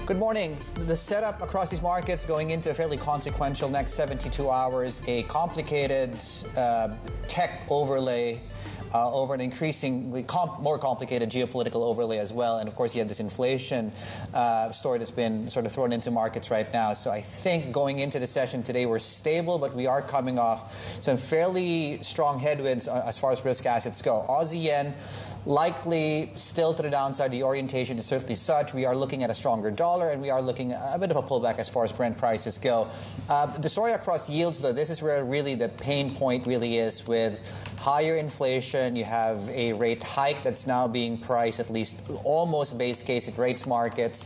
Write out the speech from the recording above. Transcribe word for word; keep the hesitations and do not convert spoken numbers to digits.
Good morning. The setup across these markets going into a fairly consequential next seventy-two hours, a complicated uh, tech overlay uh, over an increasingly comp more complicated geopolitical overlay as well. And of course, you have this inflation uh, story that's been sort of thrown into markets right now. So I think going into the session today, we're stable, but we are coming off some fairly strong headwinds as far as risk assets go. Aussie yen, likely still to the downside. The orientation is certainly such. We are looking at a stronger dollar, and we are looking at a bit of a pullback as far as Brent prices go. Uh, the story across yields, though, this is where really the pain point really is with higher inflation. You have a rate hike that's now being priced, at least almost base case at rates markets.